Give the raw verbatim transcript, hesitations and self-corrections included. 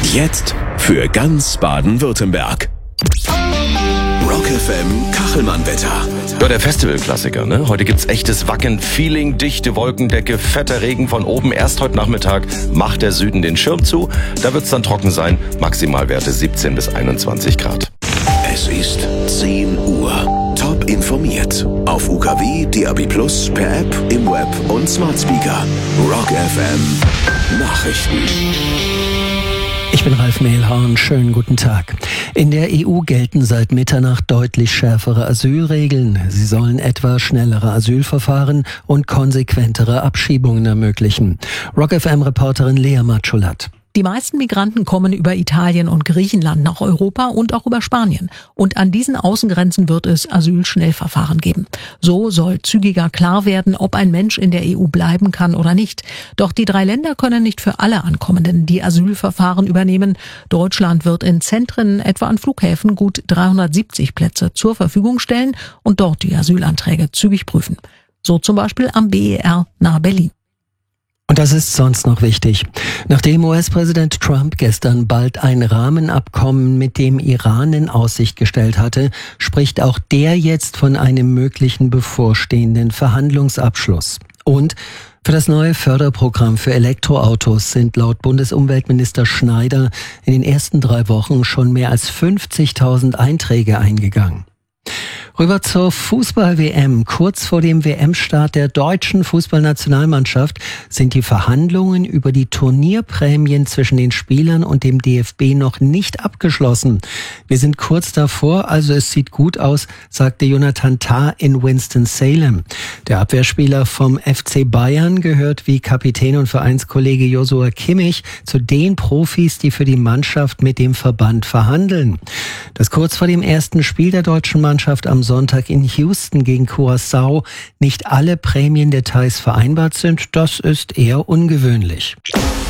Jetzt für ganz Baden-Württemberg. Rock F M Kachelmann-Wetter. Ja, der Festivalklassiker, ne? Heute gibt's echtes Wacken-Feeling, dichte Wolkendecke, fetter Regen von oben. Erst heute Nachmittag macht der Süden den Schirm zu. Da wird's dann trocken sein. Maximalwerte siebzehn bis einundzwanzig Grad. Es ist zehn Uhr. Top informiert. Auf U K W, D A B Plus, per App, im Web und Smart Speaker. Rock F M Nachrichten. Ich bin Ralf Mehlhorn, schönen guten Tag. In der E U gelten seit Mitternacht deutlich schärfere Asylregeln. Sie sollen etwa schnellere Asylverfahren und konsequentere Abschiebungen ermöglichen. Rock F M-Reporterin Lea Matschulat. Die meisten Migranten kommen über Italien und Griechenland nach Europa und auch über Spanien. Und an diesen Außengrenzen wird es Asylschnellverfahren geben. So soll zügiger klar werden, ob ein Mensch in der E U bleiben kann oder nicht. Doch die drei Länder können nicht für alle Ankommenden die Asylverfahren übernehmen. Deutschland wird in Zentren, etwa an Flughäfen, gut dreihundertsiebzig Plätze zur Verfügung stellen und dort die Asylanträge zügig prüfen. So zum Beispiel am B E R nahe Berlin. Und das ist sonst noch wichtig. Nachdem U S-Präsident Trump gestern bald ein Rahmenabkommen mit dem Iran in Aussicht gestellt hatte, spricht auch der jetzt von einem möglichen bevorstehenden Verhandlungsabschluss. Und für das neue Förderprogramm für Elektroautos sind laut Bundesumweltminister Schneider in den ersten drei Wochen schon mehr als fünfzigtausend Einträge eingegangen. Rüber zur Fußball-W M. Kurz vor dem W M-Start der deutschen Fußballnationalmannschaft sind die Verhandlungen über die Turnierprämien zwischen den Spielern und dem D F B noch nicht abgeschlossen. Wir sind kurz davor, also es sieht gut aus, sagte Jonathan Tah in Winston-Salem. Der Abwehrspieler vom F C Bayern gehört wie Kapitän und Vereinskollege Joshua Kimmich zu den Profis, die für die Mannschaft mit dem Verband verhandeln. Dass kurz vor dem ersten Spiel der deutschen Mannschaft am Sonntag in Houston gegen Curaçao nicht alle Prämiendetails vereinbart sind, das ist eher ungewöhnlich.